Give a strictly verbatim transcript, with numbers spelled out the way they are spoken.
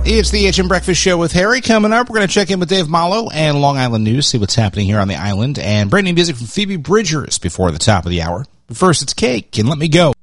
It's the H M Breakfast Show with Harry. Coming up, we're going to check in with Dave Malo and Long Island News, see what's happening here on the island, and brand new music from Phoebe Bridgers before the top of the hour. But first, it's Cake and Let Me Go.